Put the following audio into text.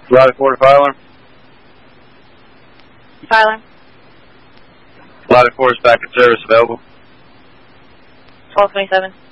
Ladder 4 to fire alarm. Fire alarm. Ladder 4 is back in service available. 1227.